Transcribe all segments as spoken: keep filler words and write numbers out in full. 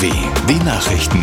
W, die Nachrichten.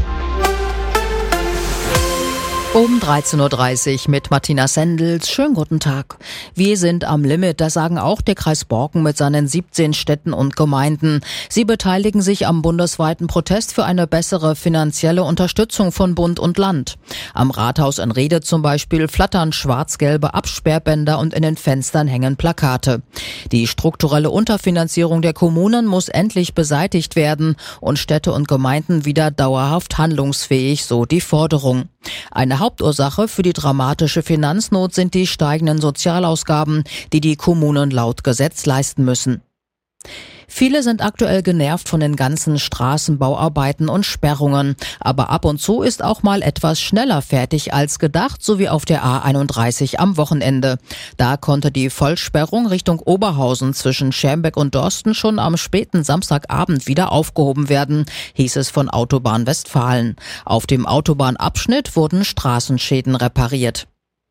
Um dreizehn Uhr dreißig mit Martina Sendels. Schönen guten Tag. Wir sind am Limit, das sagen auch der Kreis Borken mit seinen siebzehn Städten und Gemeinden. Sie beteiligen sich am bundesweiten Protest für eine bessere finanzielle Unterstützung von Bund und Land. Am Rathaus in Rhede zum Beispiel flattern schwarz-gelbe Absperrbänder und in den Fenstern hängen Plakate. Die strukturelle Unterfinanzierung der Kommunen muss endlich beseitigt werden und Städte und Gemeinden wieder dauerhaft handlungsfähig, so die Forderung. Eine Hauptursache für die dramatische Finanznot sind die steigenden Sozialausgaben, die die Kommunen laut Gesetz leisten müssen. Viele sind aktuell genervt von den ganzen Straßenbauarbeiten und Sperrungen. Aber ab und zu ist auch mal etwas schneller fertig als gedacht, so wie auf der A einunddreißig am Wochenende. Da konnte die Vollsperrung Richtung Oberhausen zwischen Schermbeck und Dorsten schon am späten Samstagabend wieder aufgehoben werden, hieß es von Autobahn Westfalen. Auf dem Autobahnabschnitt wurden Straßenschäden repariert.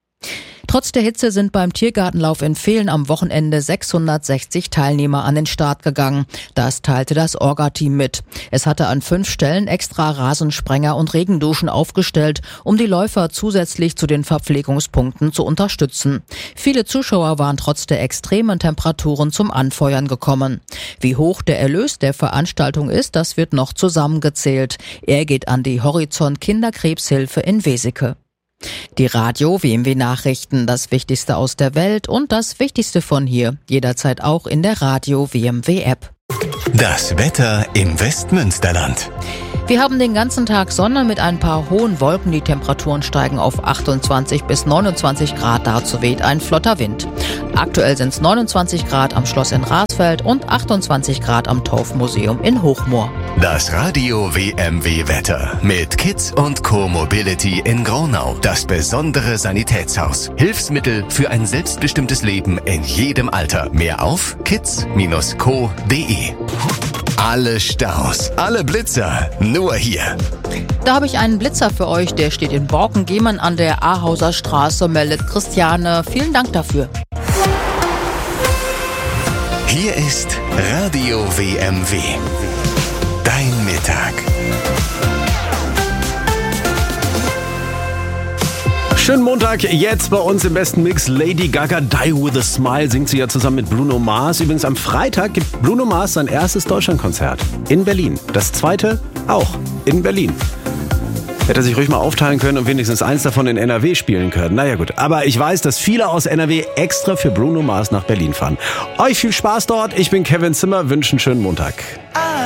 Trotz der Hitze sind beim Tiergartenlauf in Vehlen am Wochenende sechshundertsechzig Teilnehmer an den Start gegangen. Das teilte das Orga-Team mit. Es hatte an fünf Stellen extra Rasensprenger und Regenduschen aufgestellt, um die Läufer zusätzlich zu den Verpflegungspunkten zu unterstützen. Viele Zuschauer waren trotz der extremen Temperaturen zum Anfeuern gekommen. Wie hoch der Erlös der Veranstaltung ist, das wird noch zusammengezählt. Er geht an die Horizont Kinderkrebshilfe in Weseke. Die Radio W M W Nachrichten, das Wichtigste aus der Welt und das Wichtigste von hier, jederzeit auch in der Radio W M W App. Das Wetter im Westmünsterland. Wir haben den ganzen Tag Sonne mit ein paar hohen Wolken. Die Temperaturen steigen auf achtundzwanzig bis neunundzwanzig Grad. Dazu weht ein flotter Wind. Aktuell sind es neunundzwanzig Grad am Schloss in Rasfeld und achtundzwanzig Grad am Torfmuseum in Hochmoor. Das Radio W M W Wetter mit Kids und Co Mobility in Gronau. Das besondere Sanitätshaus. Hilfsmittel für ein selbstbestimmtes Leben in jedem Alter. Mehr auf kids Bindestrich co Punkt de. Alle Staus, alle Blitzer, nur hier. Da habe ich einen Blitzer für euch, der steht in Borken-Gemann an der Ahauser Straße, meldet Christiane. Vielen Dank dafür. Hier ist Radio W M W. Dein Mittag. Schönen Montag, jetzt bei uns im besten Mix. Lady Gaga, Die With A Smile, singt sie ja zusammen mit Bruno Mars. Übrigens am Freitag gibt Bruno Mars sein erstes Deutschlandkonzert in Berlin. Das zweite auch in Berlin. Hätte er sich ruhig mal aufteilen können und wenigstens eins davon in N R W spielen können. Naja gut, aber ich weiß, dass viele aus N R W extra für Bruno Mars nach Berlin fahren. Euch viel Spaß dort, ich bin Kevin Zimmer, wünsche einen schönen Montag.